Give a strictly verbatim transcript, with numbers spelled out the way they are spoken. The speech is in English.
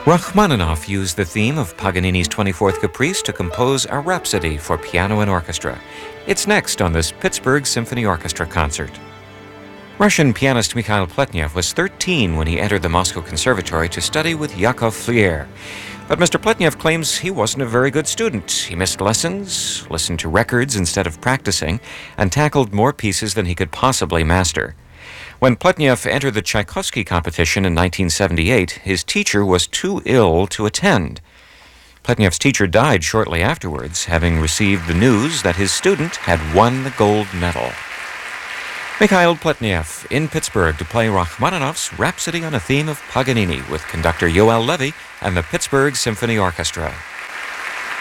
Rachmaninoff used the theme of Paganini's twenty-fourth Caprice to compose a rhapsody for piano and orchestra. It's next on this Pittsburgh Symphony Orchestra concert. Russian pianist Mikhail Pletnev was thirteen when he entered the Moscow Conservatory to study with Yakov Flier. But Mister Pletnev claims he wasn't a very good student. He missed lessons, listened to records instead of practicing, and tackled more pieces than he could possibly master. When Pletnev entered the Tchaikovsky competition in nineteen seventy-eight, his teacher was too ill to attend. Pletnev's teacher died shortly afterwards, having received the news that his student had won the gold medal. Mikhail Pletnev in Pittsburgh to play Rachmaninoff's Rhapsody on a theme of Paganini with conductor Yoel Levy and the Pittsburgh Symphony Orchestra.